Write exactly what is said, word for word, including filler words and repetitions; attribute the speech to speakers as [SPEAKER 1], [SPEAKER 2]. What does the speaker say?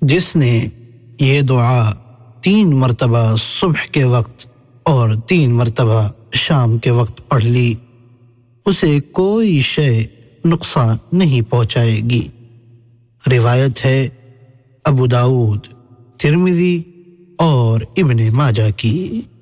[SPEAKER 1] जिसने ये दुआ तीन मरतबा सुबह के वक्त और तीन मरतबा शाम के वक्त पढ़ ली, उसे कोई शय नुकसान नहीं पहुंचाएगी। रिवायत है अबू दाऊद, तिर्मिज़ी और इब्ने माजा की।